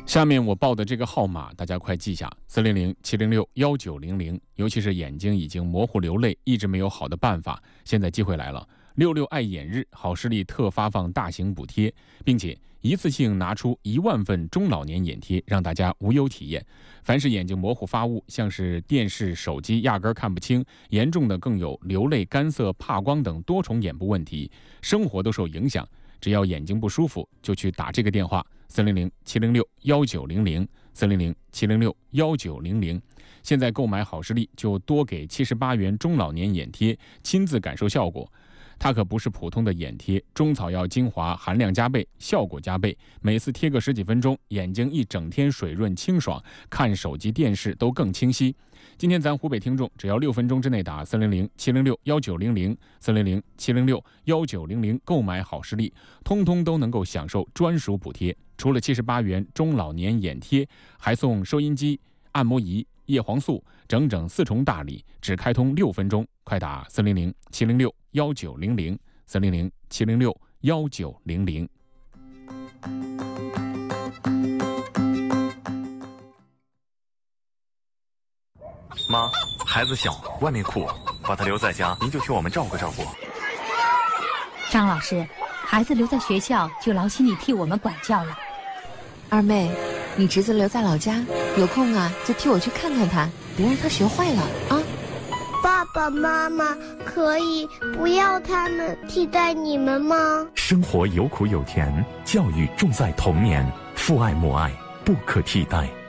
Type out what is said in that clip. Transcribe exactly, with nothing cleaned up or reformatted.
下面我报的这个号码，大家快记下：四零零七零六幺九零零。尤其是眼睛已经模糊流泪，一直没有好的办法，现在机会来了。六六爱眼日，好视力特发放大型补贴，并且一次性拿出一万份中老年眼贴，让大家无忧体验。凡是眼睛模糊发物，像是电视、手机压根看不清，严重的更有流泪、干涩、怕光等多重眼部问题，生活都受影响。只要眼睛不舒服，就去打这个电话：四零零七零六幺九零零，四零零七零六幺九零零。现在购买好视力就多给七十八元中老年眼贴，亲自感受效果。它可不是普通的眼贴，中草药精华含量加倍，效果加倍。每次贴个十几分钟，眼睛一整天水润清爽，看手机电视都更清晰。今天咱湖北听众只要六分钟之内打四零零七零六幺九零零，四零零七零六幺九零零购买好视力，通通都能够享受专属补贴。除了七十八元中老年眼贴，还送收音机、按摩仪、叶黄素，整整四重大礼，只开通六分钟，快打四零零七零六幺九零零，四零零七零六幺九零零。 妈，孩子小，外面酷，把他留在家，您就替我们照顾照顾。 张老师，孩子留在学校就劳心你替我们管教了。 二妹，你侄子留在老家，有空啊就替我去看看他，别让他学坏了啊。 爸爸妈妈可以不要他们替代你们吗？ 生活有苦有甜，教育重在童年，父爱母爱不可替代。